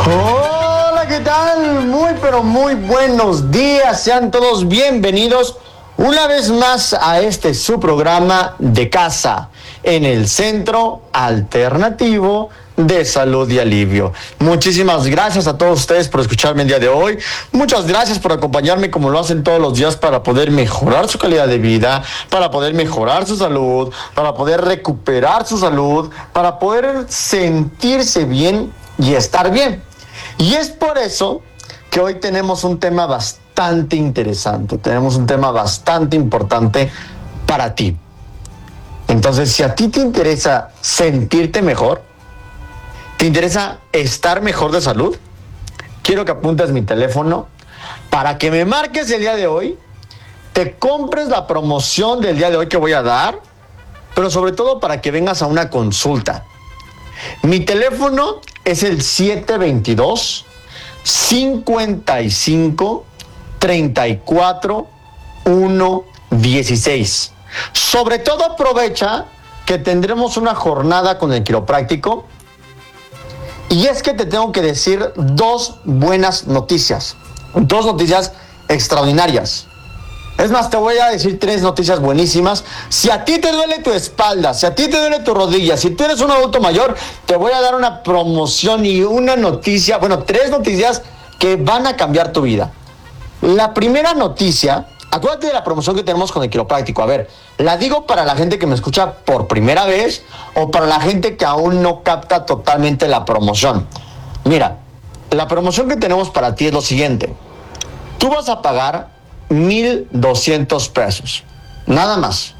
Hola, ¿qué tal? Muy pero muy buenos días. Sean todos bienvenidos una vez más a este su programa de casa en el Centro Alternativo de Salud y Alivio. Muchísimas gracias a todos ustedes por escucharme el día de hoy. Muchas gracias por acompañarme como lo hacen todos los días para poder mejorar su calidad de vida, para poder mejorar su salud, para poder recuperar su salud, para poder sentirse bien y estar bien. Y es por eso que hoy tenemos un tema bastante interesante, tenemos un tema bastante importante para ti. Entonces, si a ti te interesa sentirte mejor, te interesa estar mejor de salud, quiero que apuntes mi teléfono para que me marques el día de hoy, te compres la promoción del día de hoy que voy a dar, pero sobre todo para que vengas a una consulta. Mi teléfono es el 722-55-34-116. Sobre todo aprovecha que tendremos una jornada con el quiropráctico. Y es que te tengo que decir dos buenas noticias. Dos noticias extraordinarias. Es más, te voy a decir tres noticias buenísimas. Si a ti te duele tu espalda, si a ti te duele tu rodilla, si tú eres un adulto mayor, te voy a dar una promoción y una noticia, tres noticias que van a cambiar tu vida. La primera noticia, acuérdate de la promoción que tenemos con el quiropráctico. A ver, la digo para la gente que me escucha por primera vez o para la gente que aún no capta totalmente la promoción. Mira, la promoción que tenemos para ti es lo siguiente. Tú vas a pagar 1,200 pesos. Nada más.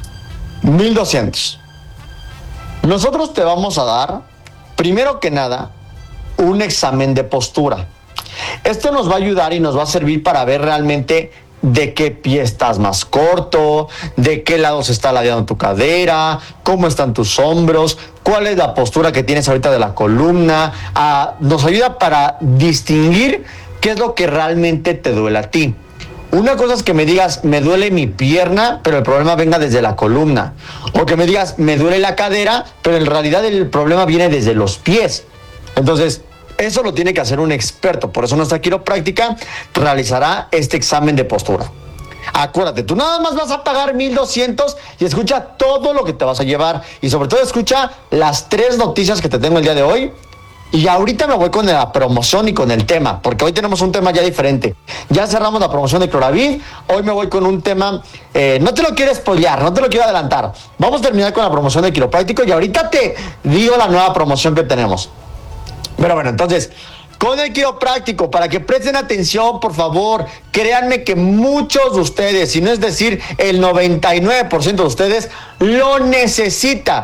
1,200. Nosotros te vamos a dar, primero que nada, un examen de postura. Esto nos va a ayudar y nos va a servir para ver realmente de qué pie estás más corto, de qué lado se está ladeando tu cadera, cómo están tus hombros, cuál es la postura que tienes ahorita de la columna. Nos ayuda para distinguir qué es lo que realmente te duele a ti. Una cosa es que me digas, me duele mi pierna, pero el problema venga desde la columna. O que me digas, me duele la cadera, pero en realidad el problema viene desde los pies. Entonces, eso lo tiene que hacer un experto. Por eso nuestra quiropráctica realizará este examen de postura. Acuérdate, tú nada más vas a pagar 1,200 y escucha todo lo que te vas a llevar. Y sobre todo escucha las tres noticias que te tengo el día de hoy. Y ahorita me voy con la promoción y con el tema, porque hoy tenemos un tema ya diferente. Ya cerramos la promoción de Cloravit, hoy me voy con un tema, no te lo quiero spoilear, no te lo quiero adelantar. Vamos a terminar con la promoción de quiropráctico y ahorita te digo la nueva promoción que tenemos. Pero bueno, entonces, con el quiropráctico, para que presten atención, por favor, créanme que muchos de ustedes, si no es decir el 99% de ustedes, lo necesita.